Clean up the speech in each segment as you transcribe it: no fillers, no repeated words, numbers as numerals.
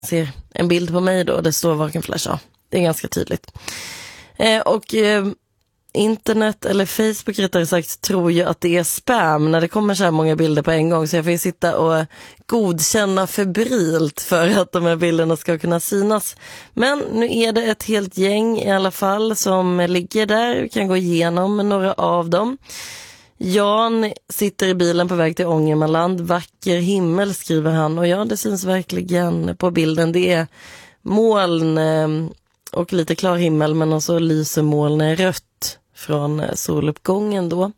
ser en bild på mig då, det står Vakenflash. Ja, det är ganska tydligt. Internet eller Facebook rättare sagt tror ju att det är spam när det kommer så här många bilder på en gång, så jag får ju sitta och godkänna febrilt för att de här bilderna ska kunna synas. Men nu är det ett helt gäng i alla fall som ligger där. Vi kan gå igenom några av dem. Jan sitter i bilen på väg till Ångermanland. Vacker himmel, skriver han. Och ja, det syns verkligen på bilden. Det är moln och lite klar himmel, men också lyser molnen rött från soluppgången då.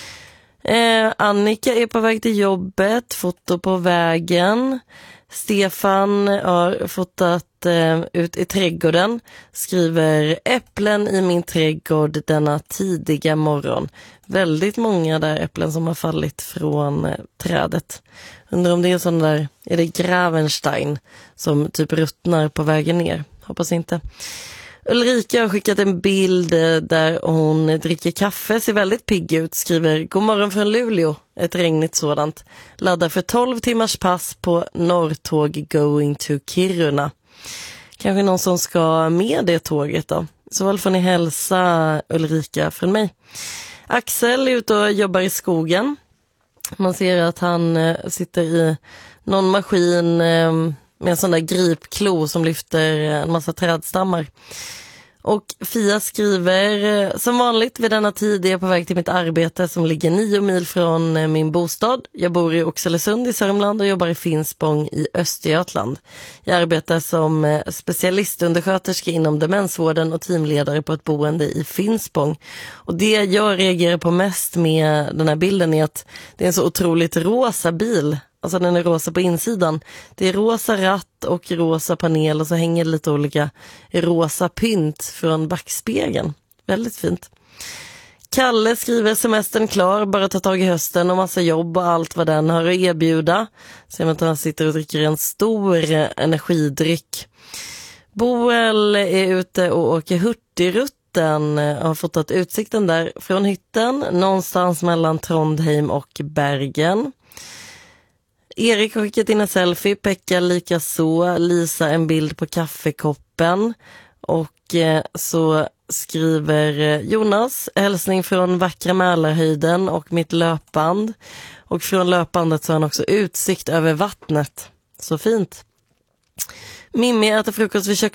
Annika är på väg till jobbet, foto på vägen. Stefan har fotat ut i trädgården, skriver äpplen i min trädgård denna tidiga morgon. Väldigt många där äpplen som har fallit från trädet. Undrar om det är sån där, är det Gravenstein som typ ruttnar på vägen ner? Hoppas inte. Ulrika har skickat en bild där hon dricker kaffe, ser väldigt pigg ut, skriver god morgon från Luleå, ett regnigt sådant. Laddar för 12 timmars pass på Norrtåg going to Kiruna. Kanske någon som ska med det tåget då. Så väl får ni hälsa Ulrika från mig. Axel är ute och jobbar i skogen. Man ser att han sitter i någon maskin med en sån där gripklo som lyfter en massa trädstammar. Och Fia skriver, som vanligt vid denna tid är jag på väg till mitt arbete som ligger 9 mil från min bostad. Jag bor i Oxelösund i Sörmland och jobbar i Finspång i Östergötland. Jag arbetar som specialistundersköterska inom demensvården och teamledare på ett boende i Finspång. Och det jag reagerar på mest med den här bilden är att det är en så otroligt rosa bil. Alltså den är rosa på insidan. Det är rosa ratt och rosa panel och så hänger lite olika rosa pynt från backspegeln. Väldigt fint. Kalle skriver semestern klar, bara ta tag i hösten och massa jobb och allt vad den har att erbjuda. Ser att han sitter och dricker en stor energidryck. Boel är ute och åker Hurtigruten. Har fotat utsikten där från hytten någonstans mellan Trondheim och Bergen. Erik har skickat in en selfie, Pekka lika så, Lisa en bild på kaffekoppen och så skriver Jonas hälsning från vackra Mälarhöjden och mitt löpband, och från löpbandet så har han också utsikt över vattnet, så fint. Mimmi äter frukost vid